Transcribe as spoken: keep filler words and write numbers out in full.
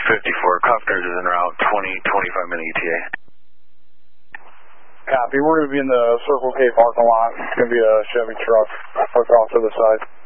fifty-four, Costner's is en route, twenty, twenty-five minute E T A. Copy, we're going to be in the Circle K parking lot. It's going to be a Chevy truck hooked off to the side.